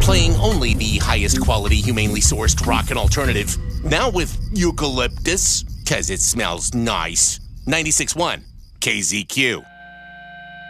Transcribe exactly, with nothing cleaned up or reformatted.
Playing only the highest quality, humanely sourced rock and alternative. Now with eucalyptus, cause it smells nice. ninety-six point one K Z Q.